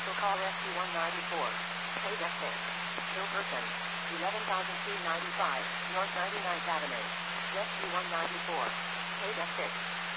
Cancel call SU-194. Paid F6. No person. 11,295, North 99th Avenue. SU-194. Paid F6.